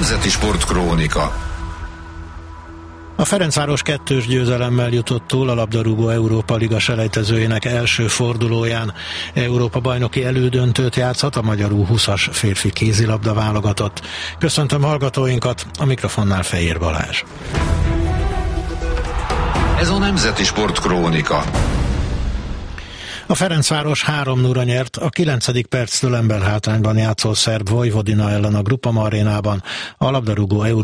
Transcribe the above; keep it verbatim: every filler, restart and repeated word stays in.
Nemzeti Sportkrónika. A Ferencváros kettős győzelemmel jutott túl a labdarúgó Európa Liga selejtezőjének első fordulóján. Európa bajnoki elődöntőt játszhat a magyar U húszas férfi kézilabda válogatott. Köszöntöm hallgatóinkat, a mikrofonnál Fejér Balázs. Ez a Nemzeti Sportkrónika. A Ferencváros három nulla nyert a kilencedik perctől emberhátrányban játszó szerb Vojvodina ellen a Groupama arénában. A labdarúgó